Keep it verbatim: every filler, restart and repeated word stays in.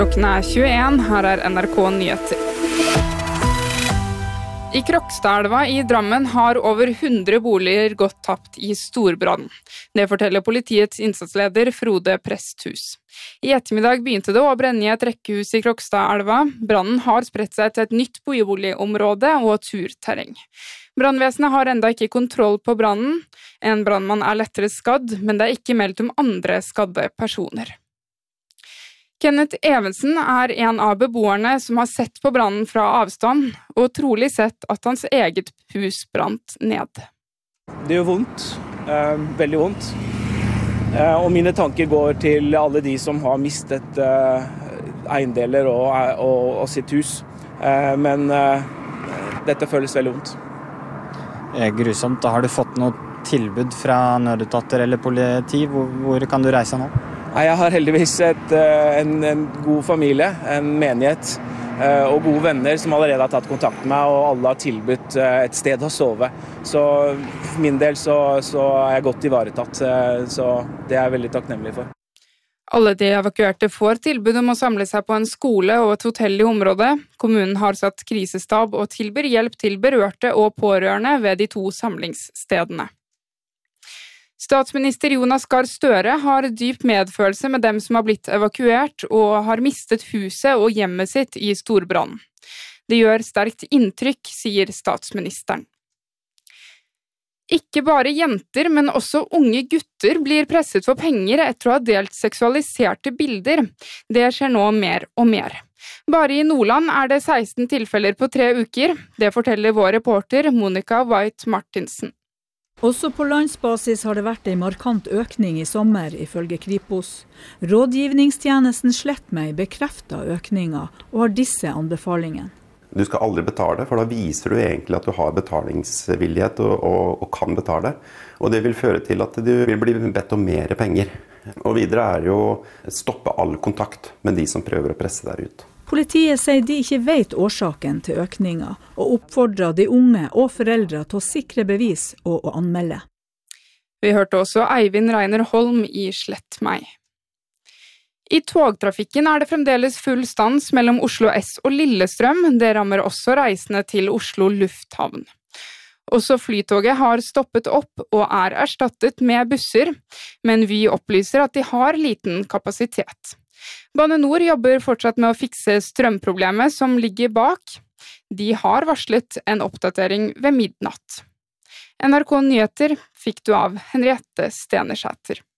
Klokken er tjueen, her er N R K Nyheter. I Krokstadelva i Drammen har over hundre boliger gått tapt i storbrann. Det forteller politiets innsatsleder Frode Presthus. I ettermiddag begynte det å brenne i et rekkehus i Krokstadelva. Brannen har spredt seg til et nytt boligområde og turterreng. Brannvesenet har enda ikke kontroll på brannen. En brannmann er lettere skadd, men det er ikke meldt om andre skadde personer. Kenneth Evensen er en av beboerne som har sett på brannen fra avstand, og trolig sett at hans eget hus brant ned. Det gjør vondt, eh, veldig vondt. Eh, og mine tanker går til alle de som har mistet eh, eiendeler og, og, og sitt hus. Eh, men eh, dette føles veldig vondt. Det er grusomt. Da har du fått noe tilbud fra nødetater eller politi? Hvor, hvor kan du reise nå? Jeg har heldigvis et, en, en god familie, en menighet og gode venner som allerede har tatt kontakt med meg, og alle har tilbudt et sted å sove. Så for min del så, så er jeg godt ivaretatt, så det er jeg veldig takknemlig for. Alle de evakuerte får tilbud om å samle seg på en skole og et hotell i området. Kommunen har satt krisestab og tilbyr hjelp til berørte og pårørende ved de to samlingsstedene. Statsminister Jonas Gahr Støre har dyp medfølelse med dem som har blitt evakuert og har mistet huset og hjemmet sitt i storbrann. Det gjør sterkt inntrykk, sier statsministeren. Ikke bare jenter, men også unge gutter blir presset for penger etter å ha delt seksualiserte bilder. Det skjer nå mer og mer. Bare i Nordland er det seksten tilfeller på tre uker. Det forteller vår reporter Monica White Martinsen. Også på landsbasis har det vært en markant økning i sommer, ifølge Kripos. Rådgivningstjenesten Slettmeg bekrefter økninga og har disse anbefalingene. Du skal aldri betale, for da viser du egentlig at du har betalingsvillighet og, og, og kan betale. Og det vil føre til at du vil bli bedt om mer penger. Og videre er jo stoppe all kontakt med de som prøver å presse deg ut. Politiet sier de ikke vet årsaken til økninga, og oppfordrer de unge og foreldre til å sikre bevis og å anmelde. Vi hørte også Eivind Reiner Holm i Slettmeg. I togtrafikken er det fremdeles full stans mellom Oslo S og Lillestrøm. Det rammer også reisende til Oslo lufthavn. Også flytoget har stoppet opp og er erstattet med busser, men Vy opplyser at de har liten kapasitet. Bane Nor jobber fortsatt med å fikse strømproblemet som ligger bak. De har varslet en oppdatering ved midnatt. N R K Nyheter fikk du av Henriette Stenersæter.